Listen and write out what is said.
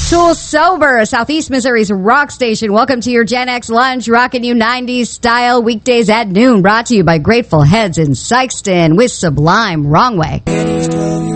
Tool Sober, Southeast Missouri's rock station. Welcome to your Gen X lunch, rocking you 90s style weekdays at noon. Brought to you by Grateful Heads in Sykeston with Sublime, Wrong Way.